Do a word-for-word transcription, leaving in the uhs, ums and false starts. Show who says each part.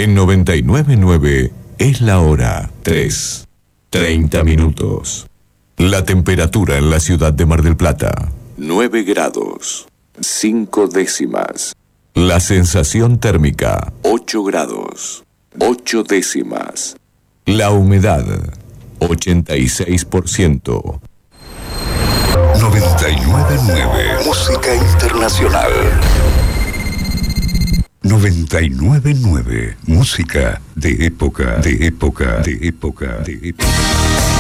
Speaker 1: En noventa y nueve punto nueve es la hora tres, treinta minutos. La temperatura en la ciudad de Mar del Plata, nueve grados, cinco décimas. La sensación térmica, ocho grados, ocho décimas. La humedad, ochenta y seis por ciento.
Speaker 2: noventa y nueve punto nueve Música Internacional. noventa y nueve punto nueve Música de época, de época, de época, de época.